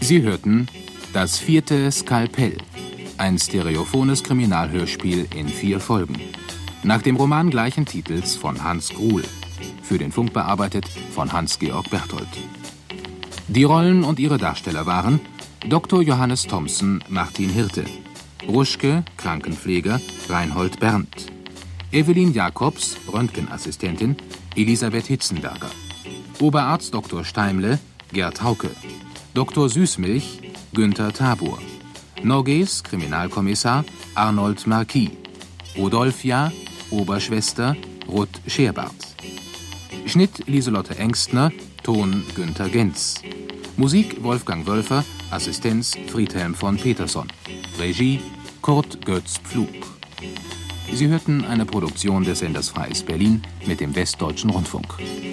Sie hörten Das vierte Skalpell, ein stereophones Kriminalhörspiel in 4 Folgen. Nach dem Roman gleichen Titels von Hans Gruhl. Für den Funk bearbeitet von Hans-Georg Berthold. Die Rollen und ihre Darsteller waren Dr. Johannes Thomsen, Martin Hirte, Ruschke, Krankenpfleger, Reinhold Berndt, Evelyn Jacobs, Röntgenassistentin, Elisabeth Hitzenberger, Oberarzt Dr. Steimle, Gerd Hauke, Dr. Süßmilch, Günther Tabor, Norges, Kriminalkommissar, Arnold Marquis, Rodolphia, Oberschwester, Ruth Scherbart. Schnitt Lieselotte Engstner, Ton Günther Genz. Musik Wolfgang Wölfer, Assistenz Friedhelm von Peterson. Regie Kurt Götz Pflug. Sie hörten eine Produktion des Senders Freies Berlin mit dem Westdeutschen Rundfunk.